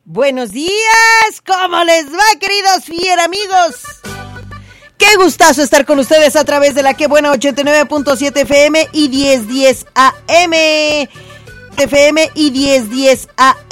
Buenos días, ¿cómo les va, queridos amigos? Qué gustazo estar con ustedes a través de la Que Buena 89.7 FM y 1010 AM. FM y 1010 AM.